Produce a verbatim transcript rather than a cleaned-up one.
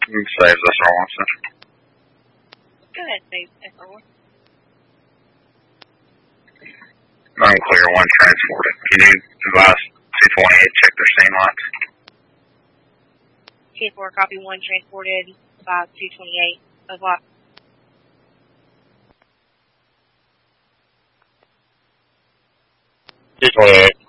Save this Arlington. Go ahead, save S R one. Unclear, one transported. Can you advise two twenty-eight check their scene lights? ten four, copy one transported by two twenty-eight. O'clock. two twenty-eight.